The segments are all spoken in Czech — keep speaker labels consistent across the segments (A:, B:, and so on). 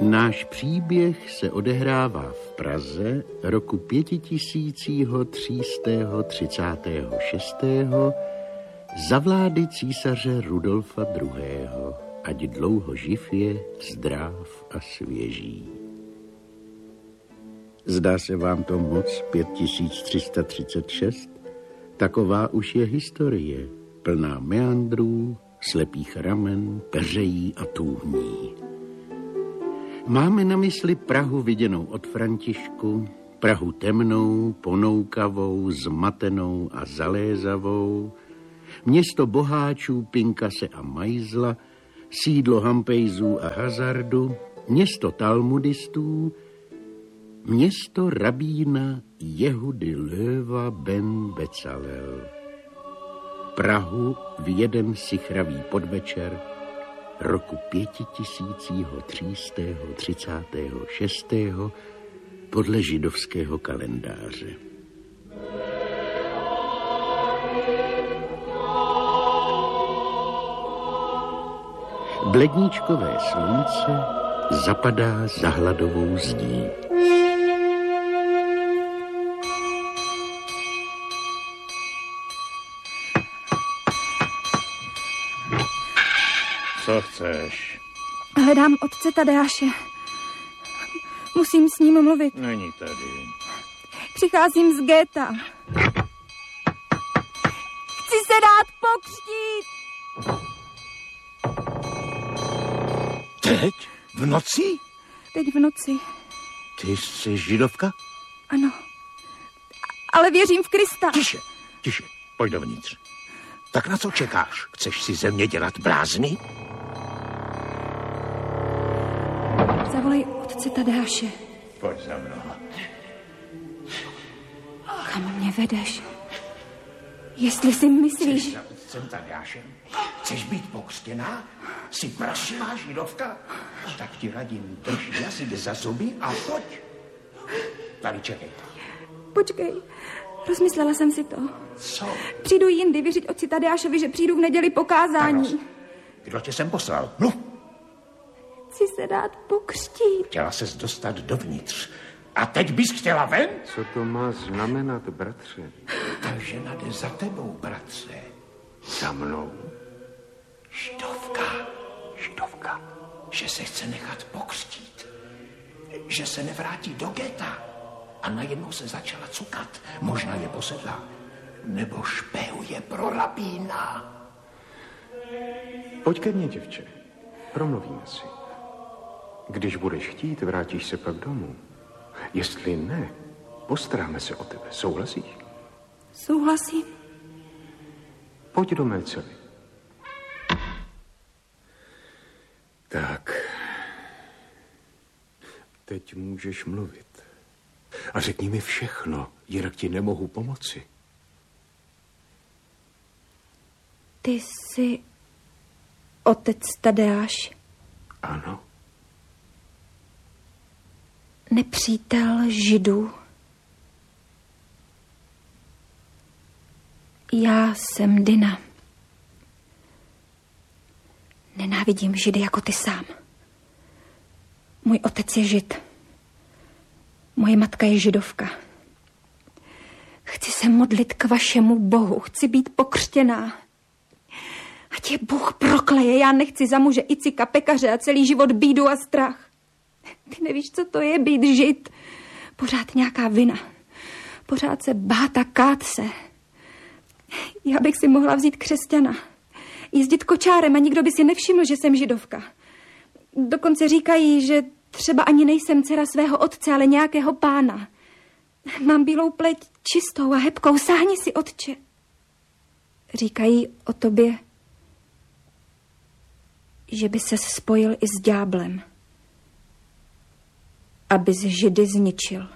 A: Náš příběh se odehrává v Praze roku 5336. za vlády císaře Rudolfa II. Ať dlouho živ je, zdrav a svěží. Zdá se vám to moc 5336? Taková už je historie, plná meandrů, slepých ramen, peřejí a tůní. Máme na mysli Prahu viděnou od Františku, Prahu temnou, ponoukavou, zmatenou a zalézavou, město boháčů Pinkase a Majzla, sídlo hampejzů a hazardu, město talmudistů, město rabína Jehudy Löwa ben Becalel. Prahu v jeden sichravý podvečer roku 5336. podle židovského kalendáře. Bledníčkové slunce zapadá za hladovou zdí. Co chceš?
B: Hledám otce Tadeáše. Musím s ním mluvit.
C: Není tady.
B: Přicházím z géta. Chci se dát pokřtít.
C: Teď? V noci?
B: Teď v noci.
C: Ty jsi židovka?
B: Ano. Ale věřím v Krista.
C: Tiše, tiše. Pojď dovnitř. Tak na co čekáš? Chceš si ze mě dělat blázny?
B: Zavolej otce Tadeáše.
C: Pojď za mnou.
B: Kam mě vedeš? Jestli si myslíš...
C: Chceš za otcem Tadeášem? Chceš být pokřtěná? Jsi prašivá židovka? Tak ti radím, drž jazyk za zuby a pojď. Tady čekej.
B: Počkej, rozmyslela jsem si to.
C: Co?
B: Přijdu jindy vyřit otci Tadeášovi, že přijdu v neděli po kázání.
C: Kdo tě sem poslal? Mluv.
B: Chci se dát pokřtít.
C: Chtěla ses dostat dovnitř. A teď bys chtěla ven?
A: Co to má znamenat, bratře?
C: Ta žena jde za tebou, bratře.
A: Za mnou?
C: Židovka. Že se chce nechat pokřtít. Že se nevrátí do geta. A najednou se začala cukat. Možná je posedla. Nebo špehuje pro rabína.
D: Pojď ke mně, děvče. Promluvíme si. Když budeš chtít, vrátíš se pak domů. Jestli ne, postaráme se o tebe. Souhlasíš?
B: Souhlasím.
D: Pojď do mé cely. Tak. Teď můžeš mluvit. A řekni mi všechno, jinak ti nemohu pomoci.
B: Ty jsi otec Tadeáš?
D: Ano.
B: Nepřítel Židů. Já jsem Dina. Nenávidím Židy jako ty sám. Můj otec je Žid. Moje matka je Židovka. Chci se modlit k vašemu Bohu. Chci být pokřtěná. Ať je Bůh prokleje. Já nechci za muže Icika, pekaře a celý život bídu a strach. Ty nevíš, co to je být Žid. Pořád nějaká vina. Pořád se bát a kát se. Já bych si mohla vzít křesťana. Jezdit kočárem a nikdo by si nevšiml, že jsem Židovka. Dokonce říkají, že třeba ani nejsem dcera svého otce, ale nějakého pána. Mám bílou pleť čistou a hebkou. Sáhni si, otče. Říkají o tobě, že by ses spojil i s ďáblem. Abys Židy zničil.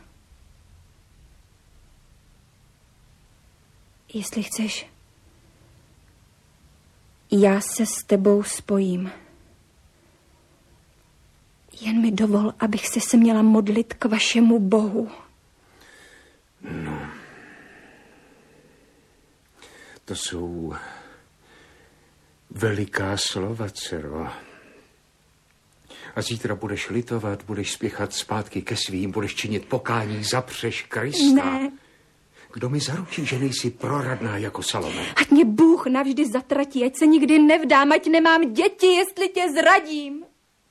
B: Jestli chceš, já se s tebou spojím. Jen mi dovol, abych se směla modlit k vašemu Bohu.
D: No. To jsou veliká slova, dcero. A zítra budeš litovat, budeš spěchat zpátky ke svým, budeš činit pokání, zapřeš Krista.
B: Ne.
D: Kdo mi zaručí, že nejsi proradná jako Salome?
B: Ať mě Bůh navždy zatratí, ať se nikdy nevdám, ať nemám děti, jestli tě zradím.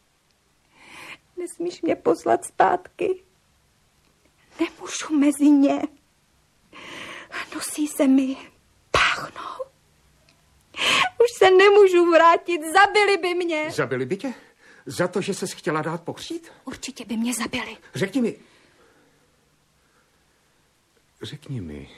B: Nesmíš mě poslat zpátky. Nemůžu mezi ně. Nosí se mi, páchnou. Už se nemůžu vrátit, zabili by mě.
D: Zabili by tě? Za to, že ses chtěla dát pokřtít?
B: Určitě by mě zabili.
D: Řekni mi,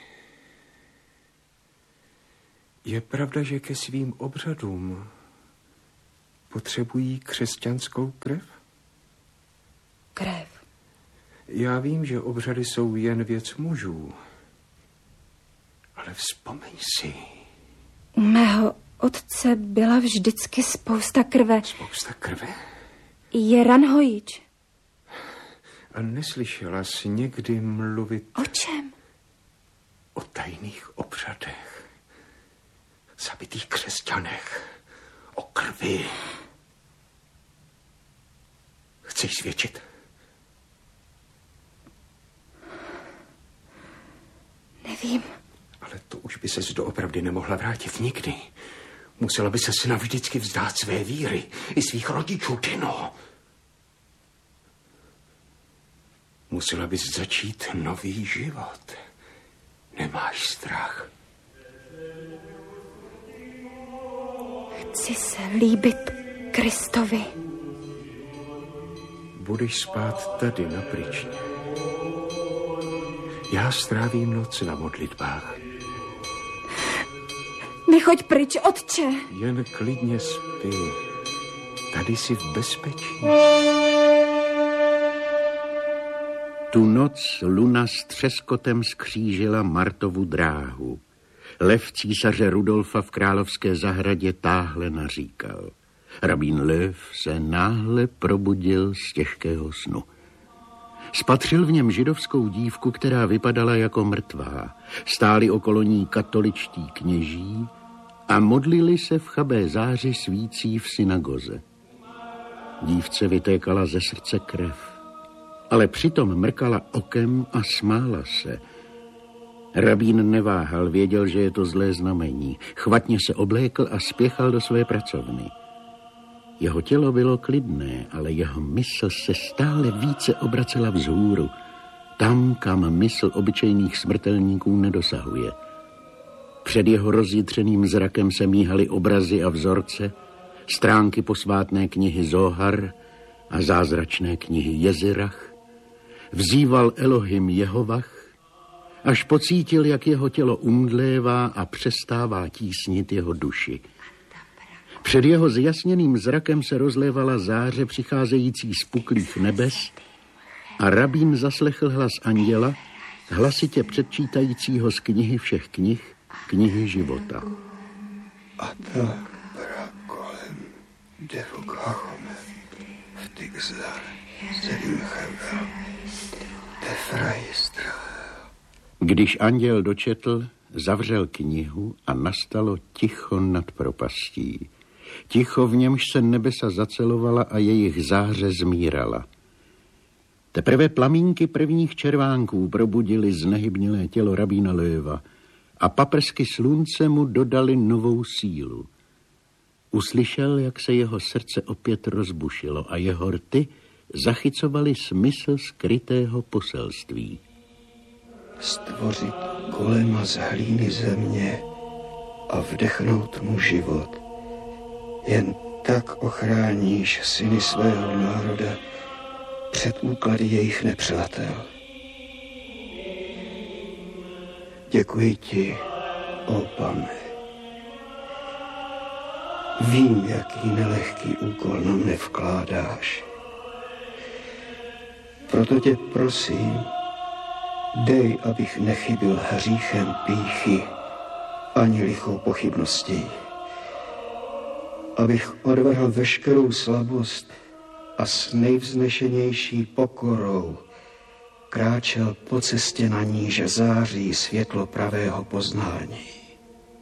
D: je pravda, že ke svým obřadům potřebují křesťanskou krev?
B: Krev.
D: Já vím, že obřady jsou jen věc mužů, ale vzpomeň si.
B: U mého otce byla vždycky spousta krve.
D: Spousta krve?
B: Je ranhojič.
D: A neslyšela jsi někdy mluvit...
B: O čem?
D: O tajných obřadech, zabitých křesťanech, o krvi. Chceš svědčit?
B: Nevím.
D: Ale to už by ses doopravdy nemohla vrátit nikdy. Musela by ses navždycky vzdát své víry i svých rodičů, Tino. Musela bys začít nový život. Nemáš strach?
B: Chci se líbit Kristovi.
D: Budeš spát tady na pryčně. Já strávím noc na modlitbách.
B: Nechoď pryč, otče.
D: Jen klidně spí. Tady jsi v bezpečí.
A: Tu noc luna s třeskotem skřížila Martovu dráhu. Lev císaře Rudolfa v královské zahradě táhle naříkal. Rabín Lev se náhle probudil z těžkého snu. Spatřil v něm židovskou dívku, která vypadala jako mrtvá. Stáli okolo ní katoličtí kněží a modlili se v chabé záři svící v synagoze. Dívce vytékala ze srdce krev, ale přitom mrkala okem a smála se. Rabín neváhal, věděl, že je to zlé znamení. Chvatně se oblékl a spěchal do své pracovny. Jeho tělo bylo klidné, ale jeho mysl se stále více obracela vzhůru, tam, kam mysl obyčejných smrtelníků nedosahuje. Před jeho rozjitřeným zrakem se míhaly obrazy a vzorce, stránky posvátné knihy Zohar a zázračné knihy Jezirach. Vzýval Elohim Jehovach, až pocítil, jak jeho tělo umdlévá a přestává tísnit jeho duši. Před jeho zjasněným zrakem se rozlévala záře přicházející z puklých nebes a rabín zaslechl hlas anděla, hlasitě předčítajícího z knihy všech knih, knihy života.
E: Ata brakolem devukahome vtykzar zedim chevda tefra Israel.
A: Když anděl dočetl, zavřel knihu a nastalo ticho nad propastí. Ticho, v němž se nebesa zacelovala a jejich záře zmírala. Teprve plamínky prvních červánků probudily znehybnilé tělo rabína Léva a paprsky slunce mu dodali novou sílu. Uslyšel, jak se jeho srdce opět rozbušilo a jeho rty zachycovaly smysl skrytého poselství.
E: Stvořit golema z hlíny země a vdechnout mu život. Jen tak ochráníš syny svého národa před úklady jejich nepřátel. Děkuji ti, ó Pane. Vím, jaký nelehký úkol na mne vkládáš. Proto tě prosím, dej, abych nechybil hříchem pýchy ani lichou pochybností. Abych odvrhl veškerou slabost a s nejvznešenější pokorou kráčel po cestě, na níž září světlo pravého poznání.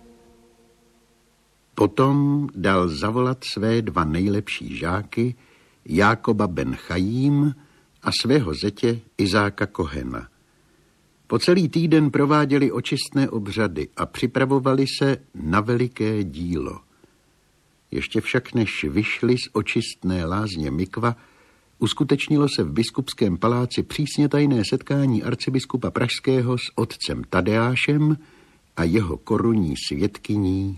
A: Potom dal zavolat své dva nejlepší žáky, Jákoba ben Chajím a svého zetě Izáka Kohena. Po celý týden prováděli očistné obřady a připravovali se na veliké dílo. Ještě však než vyšli z očistné lázně Mikva, uskutečnilo se v biskupském paláci přísně tajné setkání arcibiskupa pražského s otcem Tadeášem a jeho korunní svědkyní